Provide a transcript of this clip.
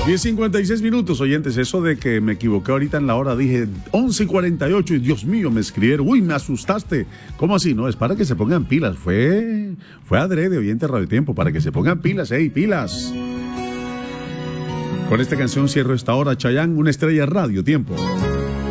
10:56, oyentes. Eso de que me equivoqué ahorita en la hora, dije 11:48 y Dios mío, me escribieron. Uy, me asustaste. ¿Cómo así? No, es para que se pongan pilas. Fue adrede, oyente Radio Tiempo, para que se pongan pilas, pilas. Con esta canción cierro esta hora, Chayanne, una estrella Radio Tiempo.